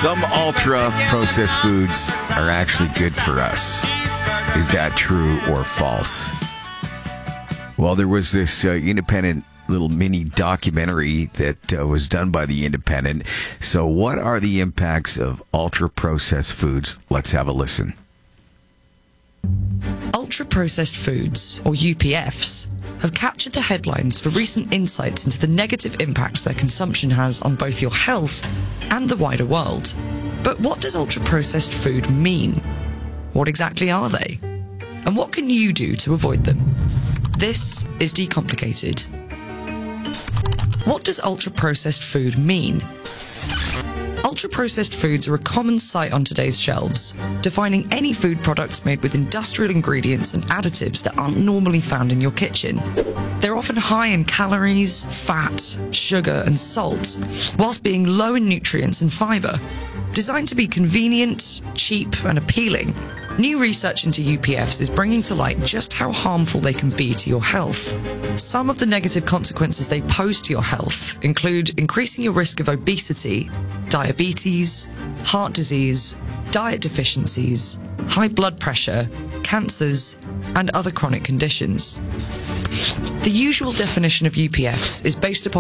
Some ultra-processed foods are actually good for us. Is that true or false? Well, there was this independent little mini documentary that was done by The Independent. So what are the impacts of ultra-processed foods? Let's have a listen. Ultra-processed foods, or UPFs, have captured the headlines for recent insights into the negative impacts their consumption has on both your health and the wider world. But what does ultra-processed food mean? What exactly are they? And what can you do to avoid them? This is Decomplicated. What does ultra-processed food mean? Ultra-processed foods are a common sight on today's shelves, defining any food products made with industrial ingredients and additives that aren't normally found in your kitchen. They're often high in calories, fat, sugar, and salt, whilst being low in nutrients and fibre. Designed to be convenient, cheap, and appealing, new research into UPFs is bringing to light just how harmful they can be to your health. Some of the negative consequences they pose to your health include increasing your risk of obesity, diabetes, heart disease, diet deficiencies, high blood pressure, cancers, and other chronic conditions. The usual definition of UPFs is based upon